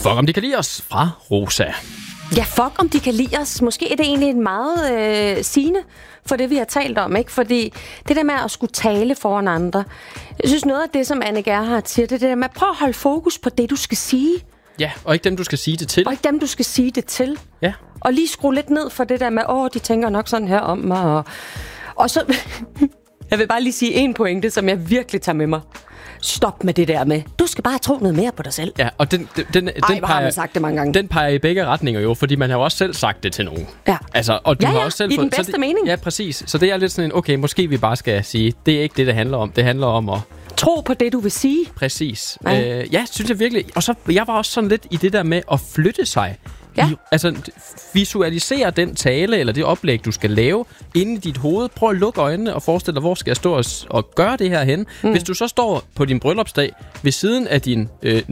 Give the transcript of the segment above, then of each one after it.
Fuck om de kan lide os fra Rosa. Ja, fuck om de kan lide os. Måske er det egentlig en meget sigende for det, vi har talt om, ikke? Fordi det der med at skulle tale foran andre. Jeg synes, noget af det, som Anne Gerhardt siger, det er det der med, prøv at holde fokus på det, du skal sige. Ja, og ikke dem, du skal sige det til. Og ikke dem, du skal sige det til. Ja. Og lige skrue lidt ned for det der med, de tænker nok sådan her om mig. Og så... Jeg vil bare lige sige en pointe, som jeg virkelig tager med mig. Stop med det der med, du skal bare tro noget mere på dig selv. Ja, og den har man sagt det mange gange. Den peger i begge retninger jo, fordi man har jo også selv sagt det til nogen. Ja. Altså, og du har også selv i den bedste mening. Ja, præcis. Så det er lidt sådan en, okay, måske vi bare skal sige, det er ikke det handler om. Det handler om at... Tro på det, du vil sige. Præcis. Ja, synes jeg virkelig. Og så, jeg var også sådan lidt i det der med at flytte sig. Ja. Altså, visualisere den tale eller det oplæg, du skal lave inde i dit hoved. Prøv at lukke øjnene og forestille dig, hvor skal jeg stå og gøre det her hen. Hvis du så står på din bryllupsdag ved siden af din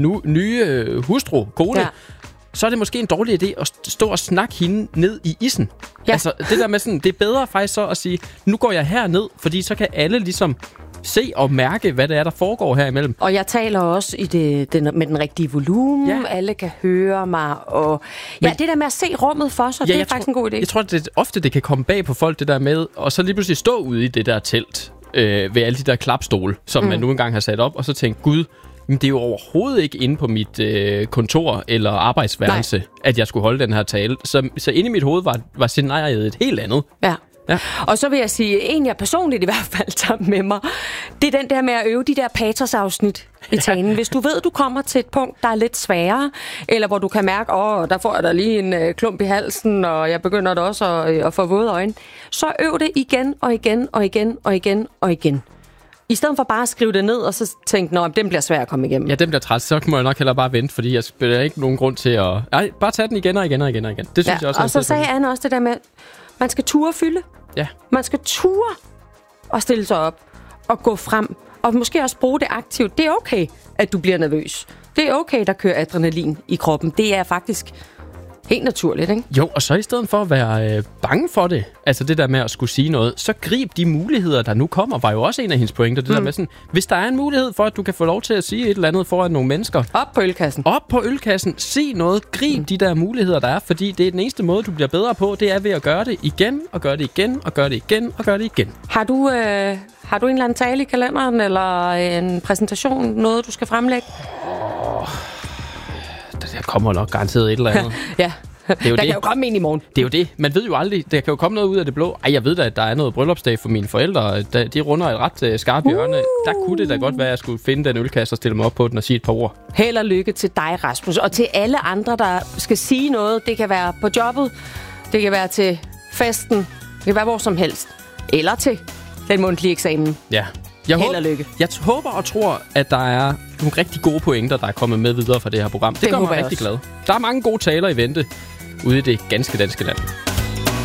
nye hustru, kone, så er det måske en dårlig idé at stå og snakke hende ned i isen. Ja. Altså, det der med sådan, det er bedre faktisk så at sige, nu går jeg herned, fordi så kan alle ligesom se og mærke, hvad det er, der foregår her imellem. Og jeg taler også i med den rigtige volumen. Ja. Alle kan høre mig. Og det der med at se rummet for sig, det er faktisk en god idé. Jeg tror, at ofte det kan komme bag på folk, det der med, og så lige pludselig stå ude i det der telt, ved alle de der klapstole, som man nu engang har sat op, og så tænke, gud, men det er jo overhovedet ikke inde på mit kontor eller arbejdsværelse, at jeg skulle holde den her tale. Så inde i mit hoved var scenariet et helt andet. Ja. Ja. Og så vil jeg sige, en jeg personligt i hvert fald tager med mig, det er den der med at øve de der patosafsnit i talen. Hvis du ved, du kommer til et punkt, der er lidt sværere, eller hvor du kan mærke, der får jeg da lige en klump i halsen, og jeg begynder da også at få våde øjne, så øv det igen og igen og igen og igen og igen. I stedet for bare at skrive det ned, og så tænke, den bliver svær at komme igennem. Ja, den bliver træt. Så må jeg nok hellere bare vente, fordi jeg spiller ikke nogen grund til at... Nej, bare tage den igen og igen og igen og igen. Det synes jeg også. Og så sagde Anne også det der med, man skal ture fylde. Ja. Man skal ture og stille sig op og gå frem. Og måske også bruge det aktivt. Det er okay, at du bliver nervøs. Det er okay, der kører adrenalin i kroppen. Det er faktisk helt naturligt, ikke? Jo, og så i stedet for at være bange for det, altså det der med at skulle sige noget, så grib de muligheder, der nu kommer, var jo også en af hendes pointer. Det der med sådan, hvis der er en mulighed for, at du kan få lov til at sige et eller andet foran nogle mennesker. Op på ølkassen. Sig noget. Grib de der muligheder, der er, fordi det er den eneste måde, du bliver bedre på, det er ved at gøre det igen, og gøre det igen, og gøre det igen, og gøre det igen. Har du en eller anden tale i kalenderen, eller en præsentation, noget du skal fremlægge? Der kommer nok garanteret et eller andet. Ja. Der kan jo komme en i morgen. Det er jo det. Man ved jo aldrig. Der kan jo komme noget ud af det blå. Jeg ved da, at der er noget bryllupsdag for mine forældre. De runder et ret skarpt hjørne. Der kunne det da godt være, at jeg skulle finde den ølkasse og stille mig op på den og sige et par ord. Held og lykke til dig, Rasmus. Og til alle andre, der skal sige noget. Det kan være på jobbet. Det kan være til festen. Det kan være hvor som helst. Eller til den mundtlige eksamen. Ja. Held og lykke. Jeg håber og tror, at der er nogle rigtig gode pointer, der er kommet med videre fra det her program. Det gør mig rigtig glad. Der er mange gode taler i vente ude i det ganske danske land.